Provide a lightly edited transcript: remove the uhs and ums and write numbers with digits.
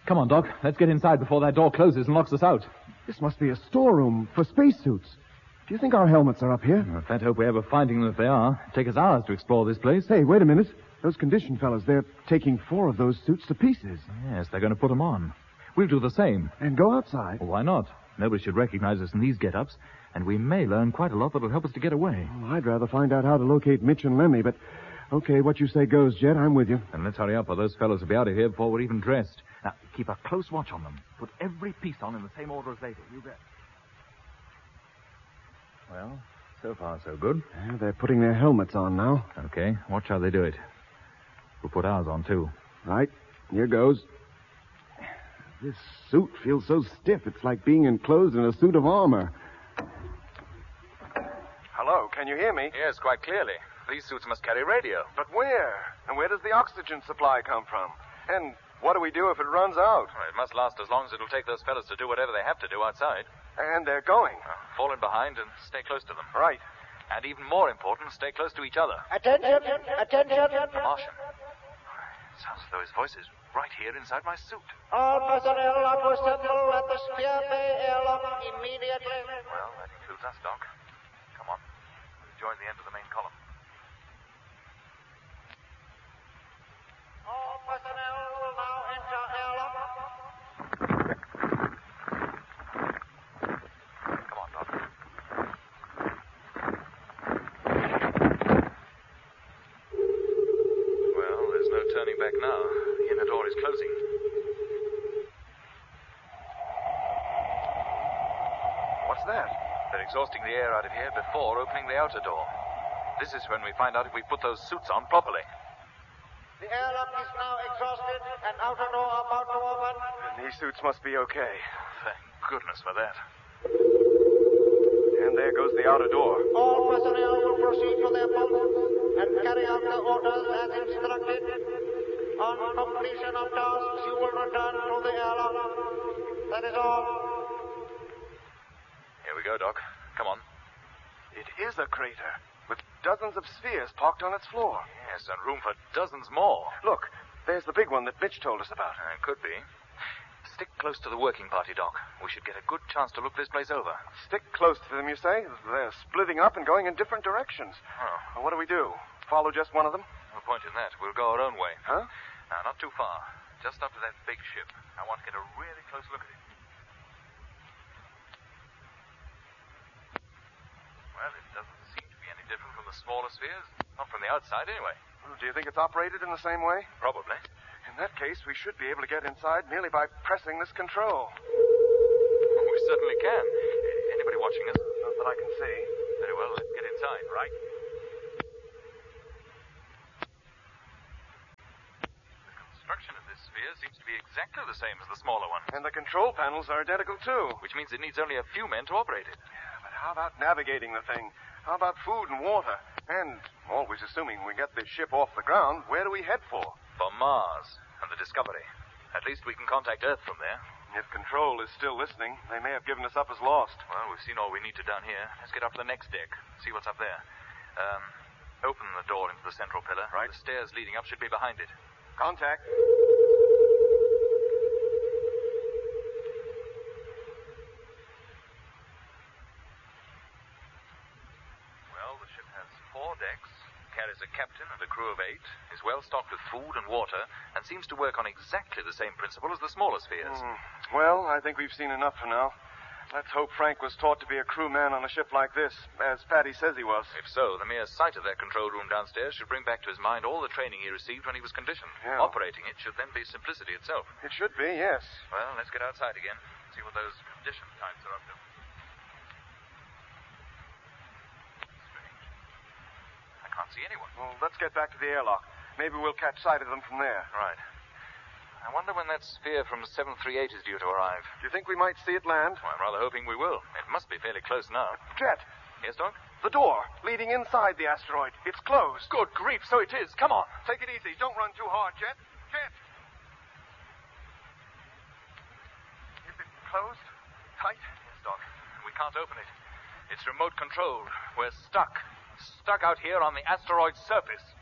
Come on, Doc. Let's get inside before that door closes and locks us out. This must be a storeroom for spacesuits. Do you think our helmets are up here? I can't hope we ever finding them if they are. It'll take us hours to explore this place. Hey, wait a minute. Those condition fellas, they're taking 4 of those suits to pieces. Yes, they're going to put them on. We'll do the same. And go outside. Well, why not? Nobody should recognize us in these get-ups, and we may learn quite a lot that'll help us to get away. Well, I'd rather find out how to locate Mitch and Lemmy, but... Okay, what you say goes, Jet. I'm with you. And let's hurry up, or those fellows will be out of here before we're even dressed. Now, keep a close watch on them. Put every piece on in the same order as they do. You bet. Well, so far so good. Yeah, they're putting their helmets on now. Okay, watch how they do it. We'll put ours on, too. Right. Here goes. This suit feels so stiff, it's like being enclosed in a suit of armor. Hello, can you hear me? Yes, quite clearly. These suits must carry radio. But where? And where does the oxygen supply come from? And what do we do if it runs out? Well, it must last as long as it'll take those fellows to do whatever they have to do outside. And they're going. Fall in behind and stay close to them. Right. And even more important, stay close to each other. Attention! Attention! The Martian. Sounds as though his voice is right here inside my suit. All personnel are to assemble at the Spear Bay airlock immediately. Well, that includes us, Doc. Come on. We'll join the end of the main column. All personnel will now enter airlock. Come on, Doc. Well, there's no turning back now. The inner door is closing. What's that? They're exhausting the air out of here before opening the outer door. This is when we find out if we put those suits on properly. The airlock is now exhausted and outer door about to open. And these suits must be okay. Thank goodness for that. And there goes the outer door. All personnel will proceed to their posts and carry out the orders as instructed. On completion of tasks, you will return to the airlock. That is all. Here we go, Doc. Come on. It is a crater, with dozens of spheres parked on its floor. Yes, and room for dozens more. Look, there's the big one that Mitch told us about. Could be. Stick close to the working party, Doc. We should get a good chance to look this place over. Stick close to them, you say? They're splitting up and going in different directions. Oh. Well, what do we do? Follow just one of them? No point in that. We'll go our own way. Huh? Now, not too far. Just up to that big ship. I want to get a really close look at it. Well, it doesn't seem to be any different from the smaller spheres. Not from the outside, anyway. Well, do you think it's operated in the same way? Probably. In that case, we should be able to get inside merely by pressing this control. We certainly can. Anybody watching us? Not that I can see. Very well, let's get inside. Right. The construction of this sphere seems to be exactly the same as the smaller one. And the control panels are identical, too. Which means it needs only a few men to operate it. Yeah, but how about navigating the thing? How about food and water? And, always assuming we get this ship off the ground, where do we head for? For Mars and the Discovery. At least we can contact Earth from there. If Control is still listening, they may have given us up as lost. Well, we've seen all we need to down here. Let's get up to the next deck. See what's up there. Open the door into the central pillar. Right. The stairs leading up should be behind it. Contact. Well, the ship has 4 decks, carries a captain and a crew of 8, is well stocked with food and water, and seems to work on exactly the same principle as the smaller spheres. Well, I think we've seen enough for now. Let's hope Frank was taught to be a crewman on a ship like this, as Patty says he was. If so, the mere sight of that control room downstairs should bring back to his mind all the training he received when he was conditioned. Yeah. Operating it should then be simplicity itself. It should be, yes. Well, let's get outside again, see what those condition types are up to. Strange. I can't see anyone. Well, let's get back to the airlock. Maybe we'll catch sight of them from there. Right. I wonder when that sphere from 738 is due to arrive. Do you think we might see it land? Well, I'm rather hoping we will. It must be fairly close now. Jet, Yes, Doc? the door leading inside the asteroid. It's closed. Good grief, so it is. Come on. Take it easy. Don't run too hard, Jet. Jet! Is it closed? Tight? Yes, Doc. We can't open it. It's remote controlled. We're stuck. Stuck out here on the asteroid's surface.